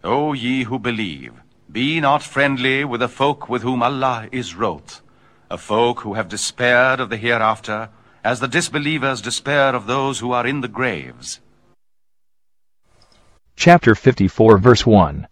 O ye who believe, be not friendly with the folk with whom Allah is wroth, a folk who have despaired of the hereafter, as the disbelievers despair of those who are in the graves. Chapter 54 verse 1.